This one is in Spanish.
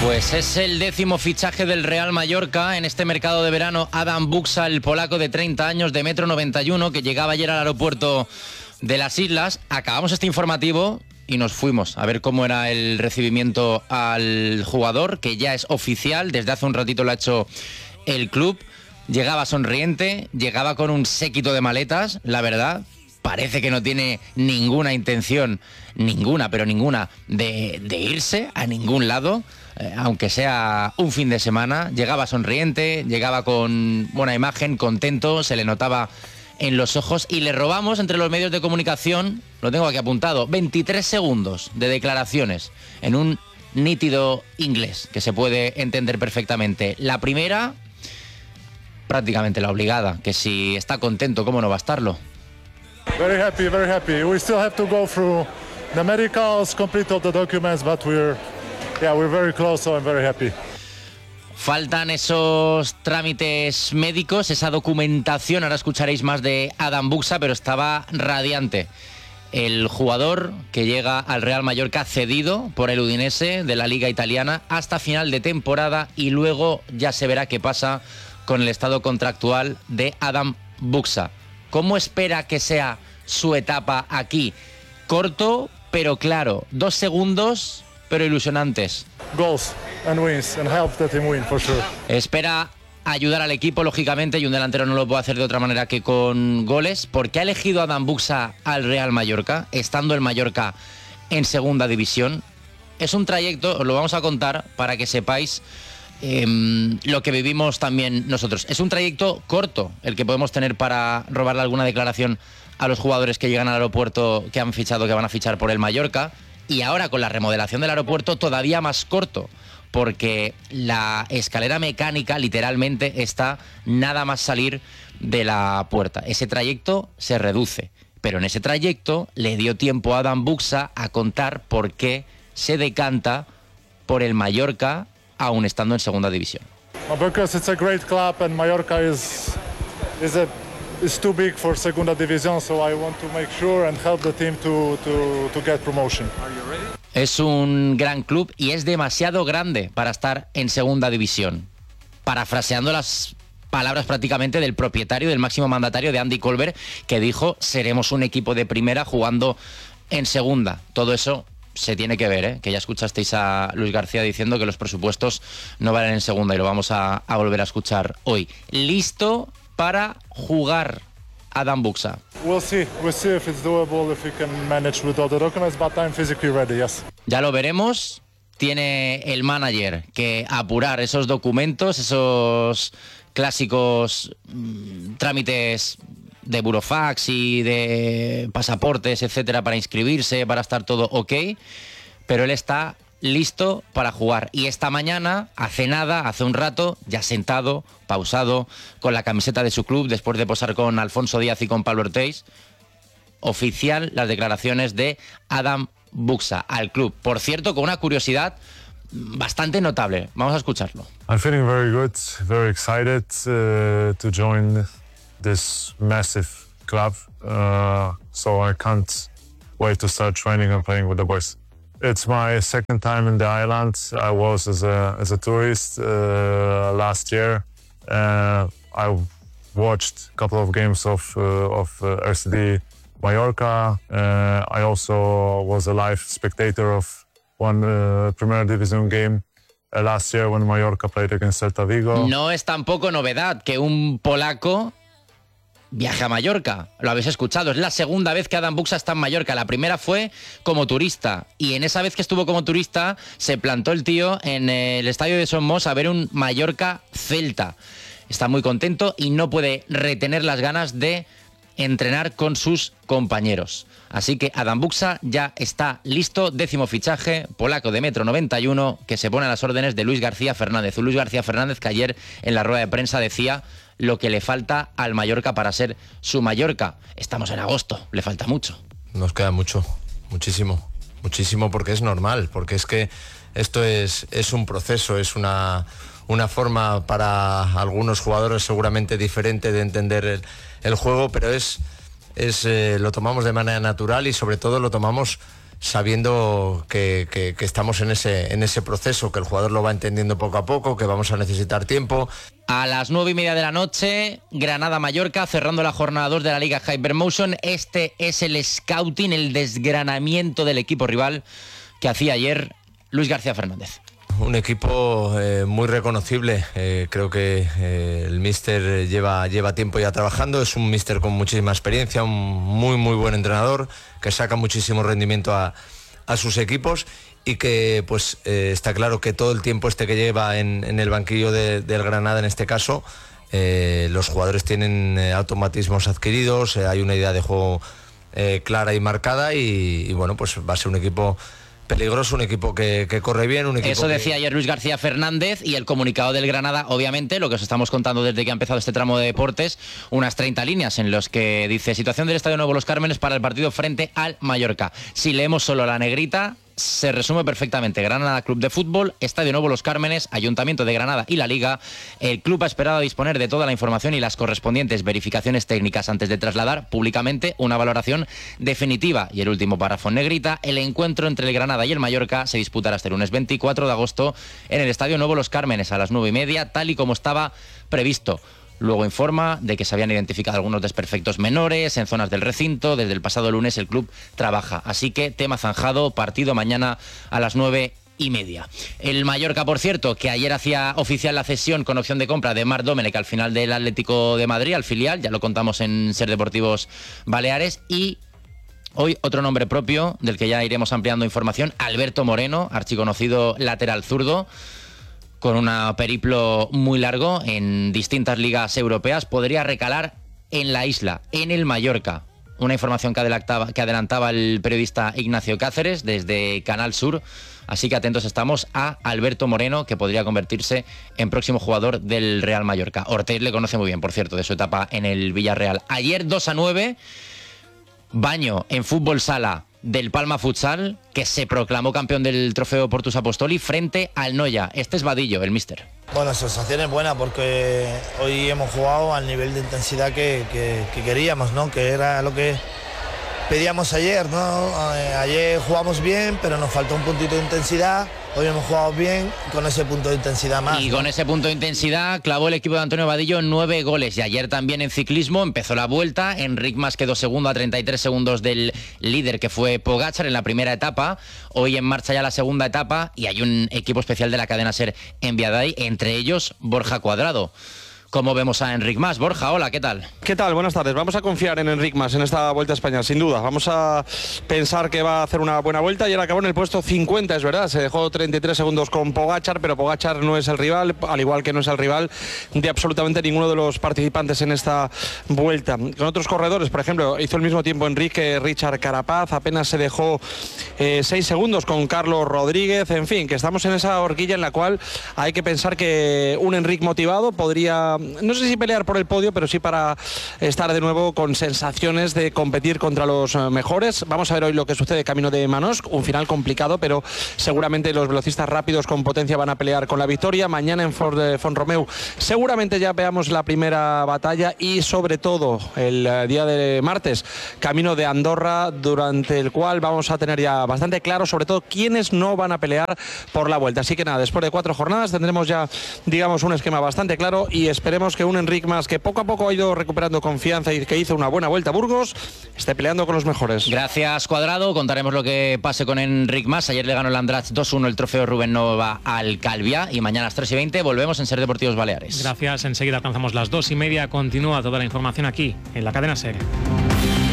Pues es el 10º fichaje del Real Mallorca en este mercado de verano. Adam Buksa, el polaco de 30 años, de 1,91 m, que llegaba ayer al aeropuerto de las Islas. Acabamos este informativo y nos fuimos a ver cómo era el recibimiento al jugador, que ya es oficial. Desde hace un ratito lo ha hecho el club. Llegaba sonriente, llegaba con un séquito de maletas, la verdad. Parece que no tiene ninguna intención, ninguna, de irse a ningún lado, aunque sea un fin de semana. Llegaba sonriente, llegaba con buena imagen, contento, se le notaba en los ojos, y le robamos entre los medios de comunicación, lo tengo aquí apuntado, 23 segundos de declaraciones en un nítido inglés que se puede entender perfectamente. La primera, prácticamente la obligada, que si está contento, ¿cómo no va a estarlo? Very happy, very happy. We still have to go through the medicals, complete all the documents, but we're very close, so I'm very happy. Faltan esos trámites médicos, esa documentación. Ahora escucharéis más de Adam Buksa, pero estaba radiante. El jugador que llega al Real Mallorca cedido por el Udinese de la Liga Italiana hasta final de temporada, y luego ya se verá qué pasa con el estado contractual de Adam Buksa. ¿Cómo espera que sea su etapa aquí? Corto, pero claro. 2 segundos, pero ilusionantes. Goals and wins and help the team win for sure. Espera ayudar al equipo, lógicamente, y un delantero no lo puede hacer de otra manera que con goles. ¿Por qué ha elegido Adam Buksa al Real Mallorca, estando el Mallorca en segunda división? Es un trayecto, os lo vamos a contar para que sepáis lo que vivimos también nosotros. Es un trayecto corto el que podemos tener para robarle alguna declaración a los jugadores que llegan al aeropuerto, que han fichado, que van a fichar por el Mallorca, y ahora con la remodelación del aeropuerto todavía más corto, porque la escalera mecánica literalmente está nada más salir de la puerta. Ese trayecto se reduce, pero en ese trayecto le dio tiempo a Adam Buksa a contar por qué se decanta por el Mallorca aún estando en segunda división. Because it's a great club and Mallorca is too big for segunda división, so I want to make sure and help the team to get promotion. Es un gran club y es demasiado grande para estar en segunda división. Parafraseando las palabras prácticamente del propietario, del máximo mandatario de Andy Colbert, que dijo: seremos un equipo de primera jugando en segunda. Todo eso se tiene que ver, que ya escuchasteis a Luis García diciendo que los presupuestos no valen en segunda, y lo vamos a volver a escuchar hoy. Listo para jugar Adam Buksa. We'll see if it's doable, if we can manage with all the documents, but I'm physically ready, yes. Ya lo veremos. Tiene el manager que apurar esos documentos, esos clásicos trámites de burofax y de pasaportes, etcétera, para inscribirse, para estar todo ok, pero él está listo para jugar. Y esta mañana, hace un rato, ya sentado, pausado, con la camiseta de su club, después de posar con Alfonso Díaz y con Pablo Ortiz, oficial las declaraciones de Adam Buksa al club. Por cierto, con una curiosidad bastante notable. Vamos a escucharlo. I'm feeling very good, very excited to join this massive club, so I can't wait to start training and playing with the boys. It's my second time in the island. I was as a tourist last year. I watched a couple of games of RCD Mallorca. I also was a live spectator of one Primera Division game last year when Mallorca played against Celta Vigo. No es tampoco novedad que un polaco viaje a Mallorca. Lo habéis escuchado, es la segunda vez que Adam Buksa está en Mallorca. La primera fue como turista, y en esa vez que estuvo como turista se plantó el tío en el estadio de Somos a ver un Mallorca-Celta. Está muy contento y no puede retener las ganas de entrenar con sus compañeros. Así que Adam Buksa ya está listo, 10º fichaje, polaco de 1,91 m, que se pone a las órdenes de Luis García Fernández. Un Luis García Fernández que ayer en la rueda de prensa decía lo que le falta al Mallorca para ser su Mallorca. Estamos en agosto, le falta mucho. Nos queda mucho, muchísimo, porque es normal, porque es que esto es un proceso, es una forma para algunos jugadores seguramente diferente de entender el juego, pero lo tomamos de manera natural, y sobre todo lo tomamos sabiendo que estamos en ese proceso, que el jugador lo va entendiendo poco a poco, que vamos a necesitar tiempo. A las 9:30 de la noche, Granada-Mallorca, cerrando la jornada 2 de la Liga Hypermotion. Este es el scouting, el desgranamiento del equipo rival que hacía ayer Luis García Fernández. Un equipo muy reconocible. Creo que el míster lleva tiempo ya trabajando. Es un míster con muchísima experiencia, un muy buen entrenador que saca muchísimo rendimiento a sus equipos y que pues está claro que todo el tiempo que lleva en el banquillo del Granada, en este caso, los jugadores tienen automatismos adquiridos, hay una idea de juego clara y marcada y bueno, pues va a ser un equipo peligroso, un equipo que corre bien, un equipo. Eso decía ayer Luis García Fernández, y el comunicado del Granada, obviamente, lo que os estamos contando desde que ha empezado este tramo de deportes, unas 30 líneas en los que dice: situación del Estadio Nuevo Los Cármenes para el partido frente al Mallorca. Si leemos solo la negrita, se resume perfectamente: Granada Club de Fútbol, Estadio Nuevo Los Cármenes, Ayuntamiento de Granada y la Liga. El club ha esperado a disponer de toda la información y las correspondientes verificaciones técnicas antes de trasladar públicamente una valoración definitiva. Y el último párrafo en negrita: el encuentro entre el Granada y el Mallorca se disputará este lunes 24 de agosto en el Estadio Nuevo Los Cármenes a las 9:30, tal y como estaba previsto. Luego informa de que se habían identificado algunos desperfectos menores en zonas del recinto. Desde el pasado lunes el club trabaja. Así que tema zanjado, partido mañana a las 9:30. El Mallorca, por cierto, que ayer hacía oficial la cesión con opción de compra de Marc Domènech al final del Atlético de Madrid, al filial, ya lo contamos en Ser Deportivos Baleares. Y hoy otro nombre propio, del que ya iremos ampliando información: Alberto Moreno, archiconocido lateral zurdo, con un periplo muy largo en distintas ligas europeas, podría recalar en la isla, en el Mallorca. Una información que adelantaba el periodista Ignacio Cáceres desde Canal Sur. Así que atentos estamos a Alberto Moreno, que podría convertirse en próximo jugador del Real Mallorca. Ortiz le conoce muy bien, por cierto, de su etapa en el Villarreal. Ayer 2-9, baño en fútbol sala del Palma Futsal, que se proclamó campeón del trofeo Portus Apostoli frente al Noia. Este es Vadillo, el míster. Bueno, sensación es buena porque hoy hemos jugado al nivel de intensidad que queríamos, ¿no? Que era lo que pedíamos ayer, ¿no? Ayer jugamos bien, pero nos faltó un puntito de intensidad. Hoy hemos jugado bien con ese punto de intensidad más. Y con ese punto de intensidad clavó el equipo de Antonio Vadillo 9 goles. Y ayer también en ciclismo empezó la vuelta. Enric Mas quedó segundo a 33 segundos del líder, que fue Pogačar, en la primera etapa. Hoy en marcha ya la segunda etapa y hay un equipo especial de la cadena SER en Viaday, entre ellos Borja Cuadrado. ¿Cómo vemos a Enric Mas? Borja, hola, ¿qué tal? ¿Qué tal? Buenas tardes. Vamos a confiar en Enric Mas en esta Vuelta a España, sin duda. Vamos a pensar que va a hacer una buena vuelta. Ayer acabó en el puesto 50, es verdad. Se dejó 33 segundos con Pogačar, pero Pogačar no es el rival, al igual que no es el rival de absolutamente ninguno de los participantes en esta vuelta. Con otros corredores, por ejemplo, hizo el mismo tiempo Richard Carapaz, apenas se dejó 6 segundos con Carlos Rodríguez. En fin, que estamos en esa horquilla en la cual hay que pensar que un Enric motivado podría, no sé si pelear por el podio, pero sí para estar de nuevo con sensaciones de competir contra los mejores. Vamos a ver hoy lo que sucede camino de Manosc, un final complicado, pero seguramente los velocistas rápidos con potencia van a pelear con la victoria. Mañana en Font-Romeu seguramente ya veamos la primera batalla y sobre todo el día de martes, camino de Andorra, durante el cual vamos a tener ya bastante claro sobre todo quiénes no van a pelear por la vuelta. Así que nada, después de 4 jornadas tendremos ya, digamos, un esquema bastante claro y esperemos que un Enric Mas, que poco a poco ha ido recuperando confianza y que hizo una buena vuelta a Burgos, esté peleando con los mejores. Gracias, Cuadrado. Contaremos lo que pase con Enric Mas. Ayer le ganó el Andratx 2-1 el trofeo Rubén Nova al Calvia y mañana a las 3:20 volvemos en Ser Deportivos Baleares. Gracias, enseguida alcanzamos las 2:30. Continúa toda la información aquí en la cadena SER.